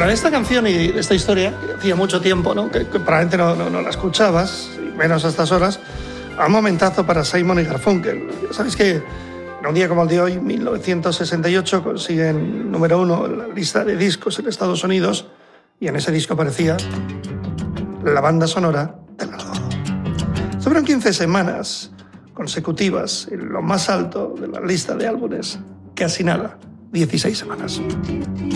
Bueno, esta canción y esta historia, que hacía mucho tiempo, ¿no? que probablemente no la escuchabas, y menos a estas horas, a un momentazo para Simon y Garfunkel. Sabéis que en un día como el de hoy, 1968, consiguen número 1 en la lista de discos en Estados Unidos, y en ese disco aparecía la banda sonora de Largo. Fueron 15 semanas consecutivas en lo más alto de la lista de álbumes, casi nada, 16 semanas.